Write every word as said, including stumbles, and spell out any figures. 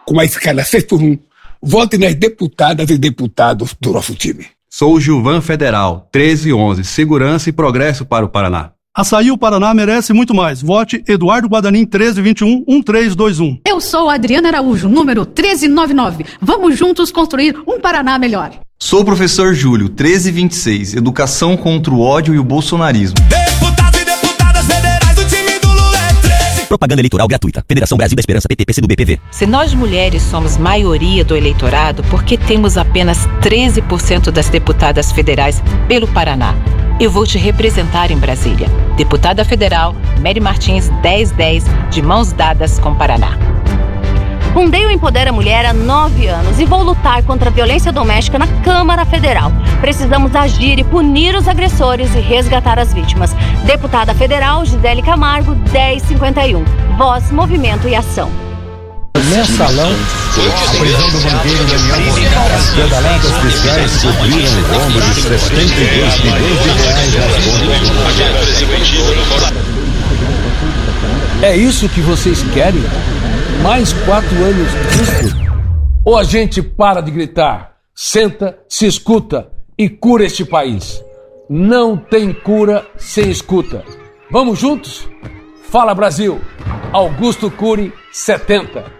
com a escala seis por um, vote nas deputadas e deputados do nosso time. Sou o Gilvan Federal, treze onze, Segurança e Progresso para o Paraná. Açaí, o Paraná merece muito mais. Vote Eduardo Guadanin, treze vinte e um, um três dois um. Eu sou a Adriana Araújo, número treze noventa e nove. Vamos juntos construir um Paraná melhor. Sou o professor Júlio, treze vinte e seis, Educação contra o ódio e o bolsonarismo. Deputados e deputadas federais do time do Lula é treze. Propaganda eleitoral gratuita. Federação Brasil da Esperança, P T, P C do B, P V. Se nós mulheres somos maioria do eleitorado, por que temos apenas treze por cento das deputadas federais pelo Paraná? Eu vou te representar em Brasília. Deputada Federal, Mary Martins, dez dez, de mãos dadas com Paraná. Fundei o Empodera Mulher há nove anos e vou lutar contra a violência doméstica na Câmara Federal. Precisamos agir e punir os agressores e resgatar as vítimas. Deputada Federal, Gisele Camargo, dez cinquenta e um. Voz, movimento e ação. Mensalão, a prisão do banqueiro Daniel Monteiro. As pedaladas fiscais cobriram o rombo de setenta e dois milhões de reais nas contas. É isso que vocês querem? Mais quatro anos disso? Ou a gente para de gritar, senta, se escuta e cura este país? Não tem cura sem escuta. Vamos juntos? Fala Brasil! Augusto Cury, setenta.